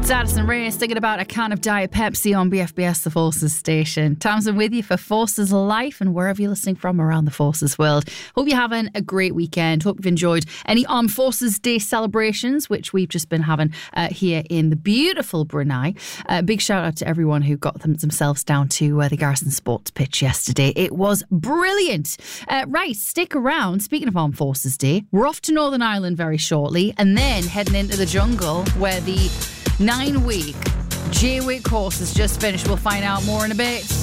Addison Rae thinking about a can of Diet Pepsi on BFBS, the Forces station. Tamsin with you for Forces Life and wherever you're listening from around the Forces world. Hope you're having a great weekend. Hope you've enjoyed any Armed Forces Day celebrations, which we've just been having here in the beautiful Brunei. Big shout out to everyone who got themselves down to the Garrison Sports pitch yesterday. It was brilliant. Right, stick around. Speaking of Armed Forces Day, we're off to Northern Ireland very shortly and then heading into the jungle where the 9-week J-Week course has just finished. We'll find out more in a bit.